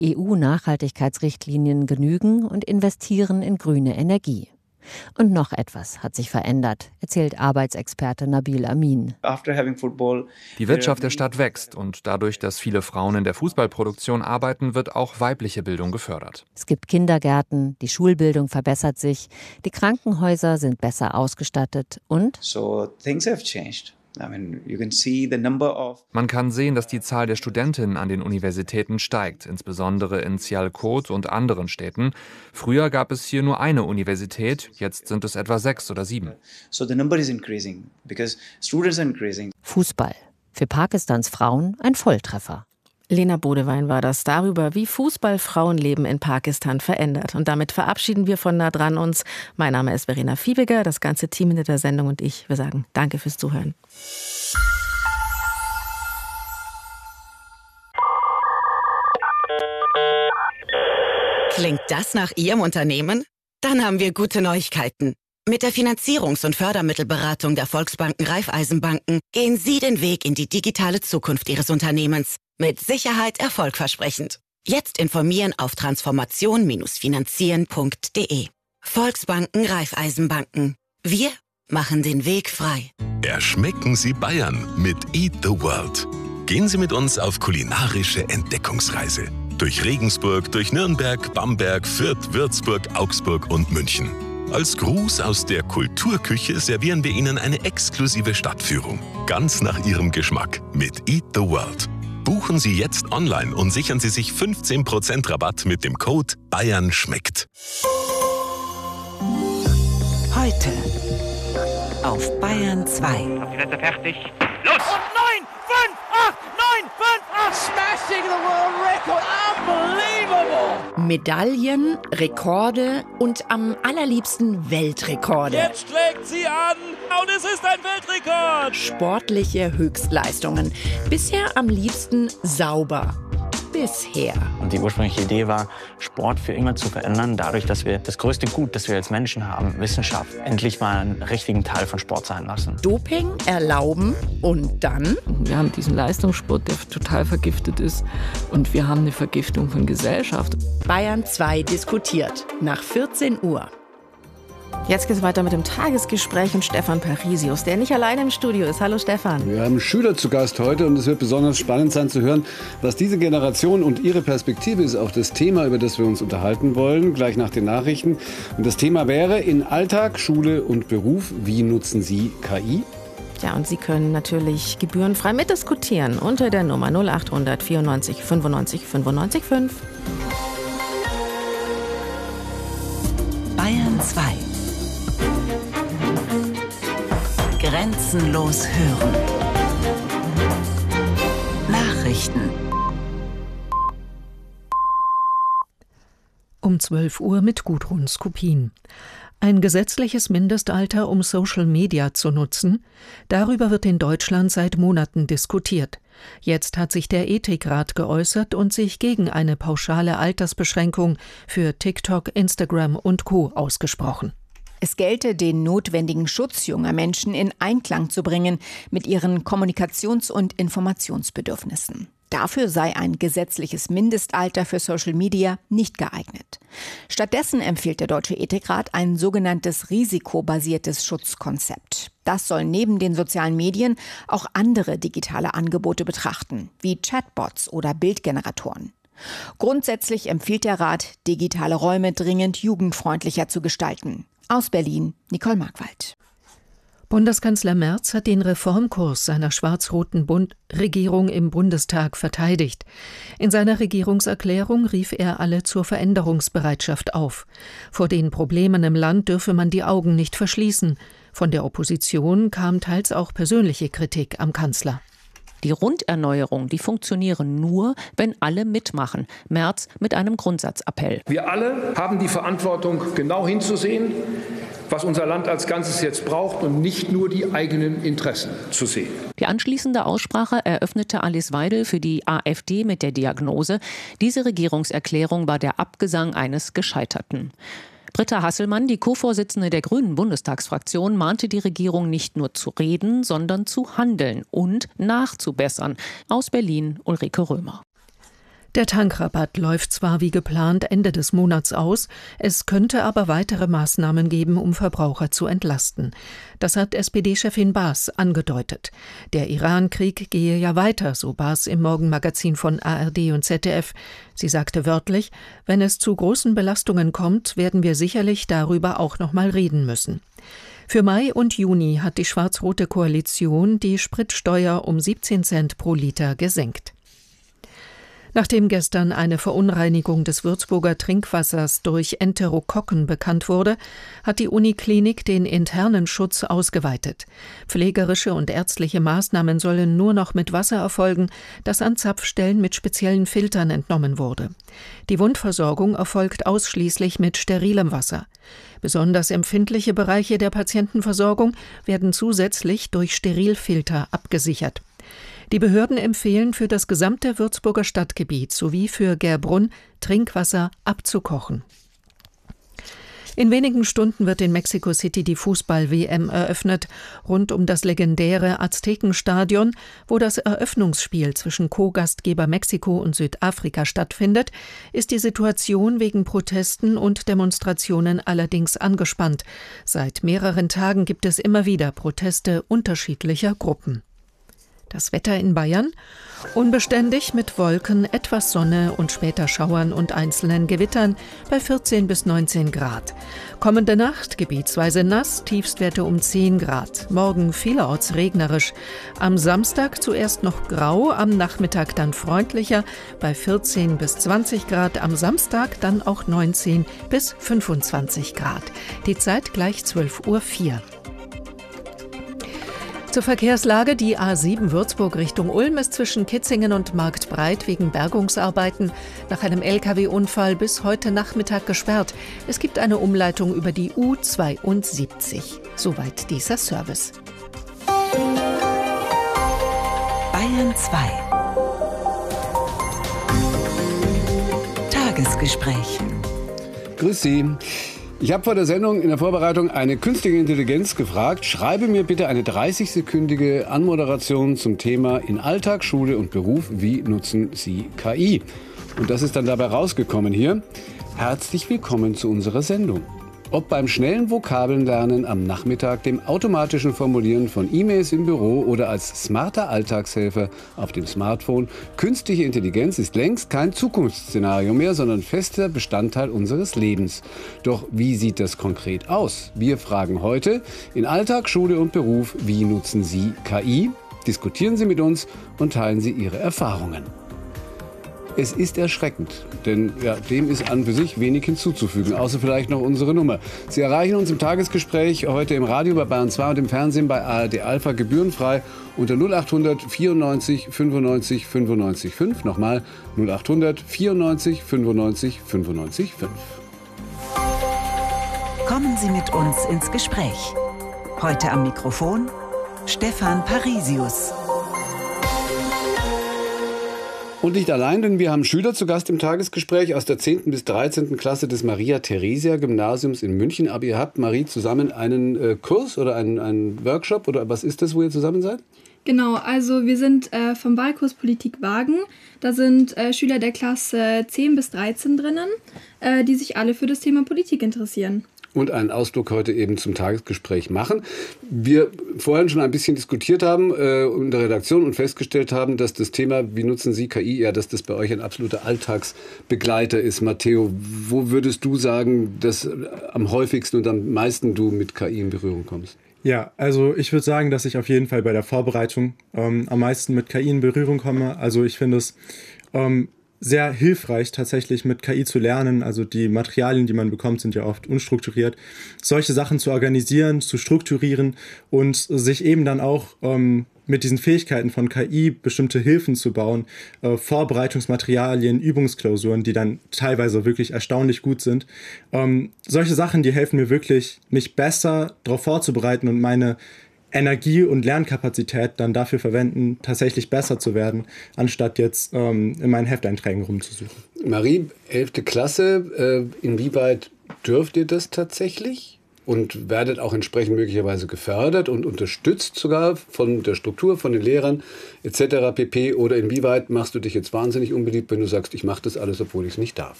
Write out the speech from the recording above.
EU-Nachhaltigkeitsrichtlinien genügen und investieren in grüne Energie. Und noch etwas hat sich verändert, erzählt Arbeitsexperte Nabil Amin. Die Wirtschaft der Stadt wächst und dadurch, dass viele Frauen in der Fußballproduktion arbeiten, wird auch weibliche Bildung gefördert. Es gibt Kindergärten, die Schulbildung verbessert sich, die Krankenhäuser sind besser ausgestattet und man kann sehen, dass die Zahl der Studentinnen an den Universitäten steigt, insbesondere in Sialkot und anderen Städten. Früher gab es hier nur eine Universität, jetzt sind es etwa 6 oder 7. Fußball. Für Pakistans Frauen ein Volltreffer. Lena Bodewein war das darüber, wie Fußball Frauenleben in Pakistan verändert. Und damit verabschieden wir von nah dran uns. Mein Name ist Verena Fiebiger, das ganze Team hinter der Sendung und ich. Wir sagen danke fürs Zuhören. Klingt das nach Ihrem Unternehmen? Dann haben wir gute Neuigkeiten. Mit der Finanzierungs- und Fördermittelberatung der Volksbanken Raiffeisenbanken gehen Sie den Weg in die digitale Zukunft Ihres Unternehmens. Mit Sicherheit erfolgversprechend. Jetzt informieren auf transformation-finanzieren.de. Volksbanken Raiffeisenbanken. Wir machen den Weg frei. Erschmecken Sie Bayern mit Eat the World. Gehen Sie mit uns auf kulinarische Entdeckungsreise. Durch Regensburg, durch Nürnberg, Bamberg, Fürth, Würzburg, Augsburg und München. Als Gruß aus der Kulturküche servieren wir Ihnen eine exklusive Stadtführung. Ganz nach Ihrem Geschmack mit Eat the World. Buchen Sie jetzt online und sichern Sie sich 15% Rabatt mit dem Code BAYERNSCHMECKT. Heute auf Bayern 2. Die Plätze fertig. Los! Und 9, 5, 8, 9, 5, 8. Smashing the world record. Unbelievable! Medaillen, Rekorde und am allerliebsten Weltrekorde. Jetzt schlägt sie an und es ist ein Weltrekord. Sportliche Höchstleistungen. Bisher am liebsten sauber. Bisher. Und die ursprüngliche Idee war, Sport für immer zu verändern, dadurch, dass wir das größte Gut, das wir als Menschen haben, Wissenschaft, endlich mal einen richtigen Teil von Sport sein lassen. Doping erlauben und dann? Wir haben diesen Leistungssport, der total vergiftet ist, und wir haben eine Vergiftung von Gesellschaft. Bayern 2 diskutiert nach 14 Uhr. Jetzt geht es weiter mit dem Tagesgespräch und Stefan Parisius, der nicht alleine im Studio ist. Hallo Stefan. Wir haben Schüler zu Gast heute und es wird besonders spannend sein zu hören, was diese Generation und ihre Perspektive ist auf das Thema, über das wir uns unterhalten wollen, gleich nach den Nachrichten. Und das Thema wäre in Alltag, Schule und Beruf, wie nutzen Sie KI? Ja, und Sie können natürlich gebührenfrei mitdiskutieren unter der Nummer 0800 94 95 95 5. Bayern 2. Grenzenlos hören. Nachrichten. Um 12 Uhr mit Gudrun Skupin. Ein gesetzliches Mindestalter, um Social Media zu nutzen, darüber wird in Deutschland seit Monaten diskutiert. Jetzt hat sich der Ethikrat geäußert und sich gegen eine pauschale Altersbeschränkung für TikTok, Instagram und Co. ausgesprochen. Es gelte, den notwendigen Schutz junger Menschen in Einklang zu bringen mit ihren Kommunikations- und Informationsbedürfnissen. Dafür sei ein gesetzliches Mindestalter für Social Media nicht geeignet. Stattdessen empfiehlt der Deutsche Ethikrat ein sogenanntes risikobasiertes Schutzkonzept. Das soll neben den sozialen Medien auch andere digitale Angebote betrachten, wie Chatbots oder Bildgeneratoren. Grundsätzlich empfiehlt der Rat, digitale Räume dringend jugendfreundlicher zu gestalten. Aus Berlin, Nicole Markwald. Bundeskanzler Merz hat den Reformkurs seiner schwarz-roten Regierung im Bundestag verteidigt. In seiner Regierungserklärung rief er alle zur Veränderungsbereitschaft auf. Vor den Problemen im Land dürfe man die Augen nicht verschließen. Von der Opposition kam teils auch persönliche Kritik am Kanzler. Die Runderneuerung, die funktionieren nur, wenn alle mitmachen. Merz mit einem Grundsatzappell. Wir alle haben die Verantwortung, genau hinzusehen, was unser Land als Ganzes jetzt braucht und nicht nur die eigenen Interessen zu sehen. Die anschließende Aussprache eröffnete Alice Weidel für die AfD mit der Diagnose: Diese Regierungserklärung war der Abgesang eines Gescheiterten. Britta Hasselmann, die Co-Vorsitzende der Grünen Bundestagsfraktion, mahnte die Regierung nicht nur zu reden, sondern zu handeln und nachzubessern. Aus Berlin, Ulrike Römer. Der Tankrabatt läuft zwar wie geplant Ende des Monats aus, es könnte aber weitere Maßnahmen geben, um Verbraucher zu entlasten. Das hat SPD-Chefin Baas angedeutet. Der Iran-Krieg gehe ja weiter, so Baas im Morgenmagazin von ARD und ZDF. Sie sagte wörtlich, wenn es zu großen Belastungen kommt, werden wir sicherlich darüber auch noch mal reden müssen. Für Mai und Juni hat die schwarz-rote Koalition die Spritsteuer um 17 Cent pro Liter gesenkt. Nachdem gestern eine Verunreinigung des Würzburger Trinkwassers durch Enterokokken bekannt wurde, hat die Uniklinik den internen Schutz ausgeweitet. Pflegerische und ärztliche Maßnahmen sollen nur noch mit Wasser erfolgen, das an Zapfstellen mit speziellen Filtern entnommen wurde. Die Wundversorgung erfolgt ausschließlich mit sterilem Wasser. Besonders empfindliche Bereiche der Patientenversorgung werden zusätzlich durch Sterilfilter abgesichert. Die Behörden empfehlen für das gesamte Würzburger Stadtgebiet sowie für Gerbrunn Trinkwasser abzukochen. In wenigen Stunden wird in Mexico City die Fußball-WM eröffnet. Rund um das legendäre Aztekenstadion, wo das Eröffnungsspiel zwischen Co-Gastgeber Mexiko und Südafrika stattfindet, ist die Situation wegen Protesten und Demonstrationen allerdings angespannt. Seit mehreren Tagen gibt es immer wieder Proteste unterschiedlicher Gruppen. Das Wetter in Bayern? Unbeständig mit Wolken, etwas Sonne und später Schauern und einzelnen Gewittern bei 14 bis 19 Grad. Kommende Nacht gebietsweise nass, Tiefstwerte um 10 Grad. Morgen vielerorts regnerisch. Am Samstag zuerst noch grau, am Nachmittag dann freundlicher bei 14 bis 20 Grad. Am Samstag dann auch 19 bis 25 Grad. Die Zeit gleich 12:04 Uhr. Zur Verkehrslage: Die A7 Würzburg Richtung Ulm ist zwischen Kitzingen und Marktbreit wegen Bergungsarbeiten nach einem Lkw-Unfall bis heute Nachmittag gesperrt. Es gibt eine Umleitung über die U72. Soweit dieser Service. Bayern 2. Tagesgespräch. Grüß Sie. Ich habe vor der Sendung in der Vorbereitung eine künstliche Intelligenz gefragt, schreibe mir bitte eine 30-sekündige Anmoderation zum Thema in Alltag, Schule und Beruf, wie nutzen Sie KI? Und das ist dann dabei rausgekommen hier. Herzlich willkommen zu unserer Sendung. Ob beim schnellen Vokabelnlernen am Nachmittag, dem automatischen Formulieren von E-Mails im Büro oder als smarter Alltagshelfer auf dem Smartphone, künstliche Intelligenz ist längst kein Zukunftsszenario mehr, sondern fester Bestandteil unseres Lebens. Doch wie sieht das konkret aus? Wir fragen heute in Alltag, Schule und Beruf, wie nutzen Sie KI? Diskutieren Sie mit uns und teilen Sie Ihre Erfahrungen. Es ist erschreckend, denn dem ist an für sich wenig hinzuzufügen, außer vielleicht noch unsere Nummer. Sie erreichen uns im Tagesgespräch heute im Radio bei Bayern 2 und im Fernsehen bei ARD Alpha gebührenfrei unter 0800 94 95 95 5. Nochmal 0800 94 95 95 5. Kommen Sie mit uns ins Gespräch. Heute am Mikrofon Stefan Parisius. Und nicht allein, denn wir haben Schüler zu Gast im Tagesgespräch aus der 10. bis 13. Klasse des Maria-Theresia-Gymnasiums in München. Aber ihr habt, Marie, zusammen einen Kurs oder einen Workshop oder was ist das, wo ihr zusammen seid? Genau, also wir sind vom Wahlkurs Politik wagen. Da sind Schüler der Klasse 10 bis 13 drinnen, die sich alle für das Thema Politik interessieren. Und einen Ausflug heute eben zum Tagesgespräch machen. Wir vorhin schon ein bisschen diskutiert haben in der Redaktion und festgestellt haben, dass das Thema, wie nutzen Sie KI, dass das bei euch ein absoluter Alltagsbegleiter ist. Matteo, wo würdest du sagen, dass am häufigsten und am meisten du mit KI in Berührung kommst? Ja, also ich würde sagen, dass ich auf jeden Fall bei der Vorbereitung am meisten mit KI in Berührung komme. Also ich finde es sehr hilfreich, tatsächlich mit KI zu lernen. Also die Materialien, die man bekommt, sind ja oft unstrukturiert. Solche Sachen zu organisieren, zu strukturieren und sich eben dann auch mit diesen Fähigkeiten von KI bestimmte Hilfen zu bauen, Vorbereitungsmaterialien, Übungsklausuren, die dann teilweise wirklich erstaunlich gut sind. Solche Sachen, die helfen mir wirklich, mich besser darauf vorzubereiten und meine Energie und Lernkapazität dann dafür verwenden, tatsächlich besser zu werden, anstatt jetzt in meinen Hefteinträgen rumzusuchen. Marie, 11. Klasse, inwieweit dürft ihr das tatsächlich? und werdet auch entsprechend möglicherweise gefördert und unterstützt sogar von der Struktur, von den Lehrern etc. pp. Oder inwieweit machst du dich jetzt wahnsinnig unbeliebt, wenn du sagst, ich mache das alles, obwohl ich es nicht darf?